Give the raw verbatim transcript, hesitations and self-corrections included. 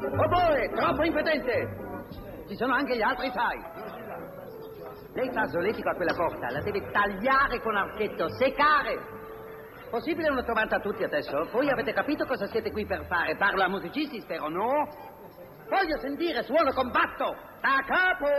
Oboe, troppo impedente! Ci sono anche gli altri, sai. Lei fa solletico a quella porta, la deve tagliare con archetto, seccare. Possibile una trovata a tutti adesso? Voi avete capito cosa siete qui per fare? Parlo a musicisti, spero, no? Voglio sentire suono combatto! Da capo!